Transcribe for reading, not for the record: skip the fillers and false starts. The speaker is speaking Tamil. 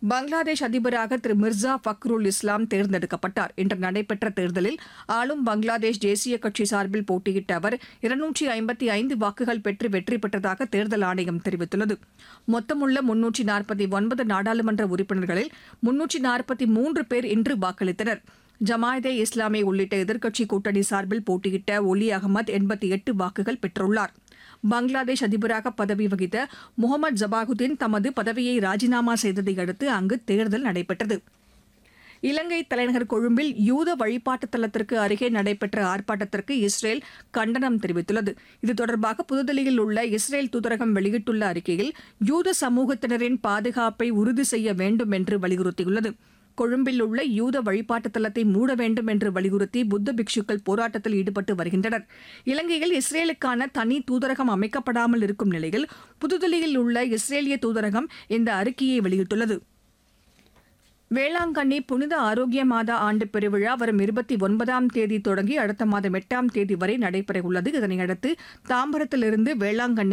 பங்களாதேஷ் அதிபராக திரு மிர்சா ஃபக்ருல் இஸ்லாம் தேர்ந்தெடுக்கப்பட்டார். இன்று நடைபெற்ற தேர்தலில் ஆளும் பங்களாதேஷ் தேசிய கட்சி சார்பில் போட்டியிட்ட அவர் 255 வாக்குகள் பெற்று வெற்றி பெற்றதாக தேர்தல் ஆணையம் தெரிவித்துள்ளது. மொத்தமுள்ள 349 நாடாளுமன்ற உறுப்பினர்களில் 343 பேர் இன்று வாக்களித்தனர். ஜமாயதே இஸ்லாமி உள்ளிட்ட எதிர்க்கட்சி கூட்டணி சார்பில் போட்டியிட்ட ஒலி அகமது 88 வாக்குகள் பெற்றுள்ளார். பங்களாதேஷ் அதிபராக பதவி வகித்த முகமது ஜபாகுதீன் தமது பதவியை ராஜினாமா செய்ததை அடுத்து அங்கு தேர்தல் நடைபெற்றது. இலங்கை தலைநகர் கொழும்பில் யூத வழிபாட்டுத் தலத்திற்கு அருகே நடைபெற்ற ஆர்ப்பாட்டத்திற்கு இஸ்ரேல் கண்டனம் தெரிவித்துள்ளது. இது தொடர்பாக புதுதில்லியில் உள்ள இஸ்ரேல் தூதரகம் வெளியிட்டுள்ள அறிக்கையில் யூத சமூகத்தினரின் பாதுகாப்பை உறுதி செய்ய வேண்டும் என்று வலியுறுத்தியுள்ளது. கொழும்பில் உள்ள யூத வழிபாட்டுத் தலத்தை மூட வேண்டும் என்று வலியுறுத்தி புத்த பிக்ஷுக்கள் போராட்டத்தில் ஈடுபட்டு வருகின்றனர். இலங்கையில் இஸ்ரேலுக்கான தனி தூதரகம் அமைக்கப்படாமல் இருக்கும் நிலையில் புதுதில்லியில் உள்ள இஸ்ரேலிய தூதரகம் இந்த அறிக்கையை வெளியிட்டுள்ளது. வேளாங்கண்ணி புனித ஆரோக்கிய மாதா ஆண்டு பெருவிழா வரும் 29ஆம் தேதி தொடங்கி அடுத்த மாதம் 8ஆம் தேதி வரை நடைபெறவுள்ளது. இதனையடுத்து தாம்பரத்திலிருந்து வேளாங்கண்ணி